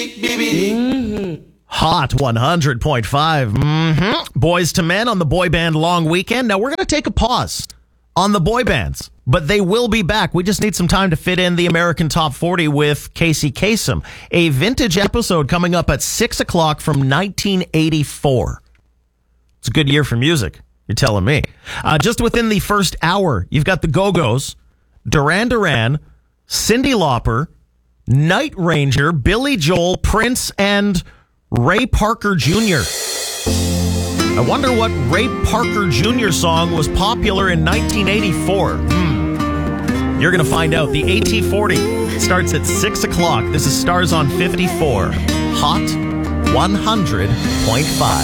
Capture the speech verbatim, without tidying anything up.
Mm-hmm. Hot one hundred point five. Mm-hmm. Boys to Men on the boy band long weekend. Now, we're going to take a pause on the boy bands, but they will be back. We just need some time to fit in the American Top forty with Casey Kasem. A vintage episode coming up at six o'clock from nineteen eighty-four. It's a good year for music. You're telling me. Uh, just within the first hour, you've got the Go-Go's, Duran Duran, Cyndi Lauper, Night Ranger, Billy Joel, Prince, and Ray Parker Junior I wonder what Ray Parker Junior song was popular in nineteen eighty-four. Hmm. You're going to find out. The A T forty starts at six o'clock. This is Stars on fifty-four. Hot one hundred point five.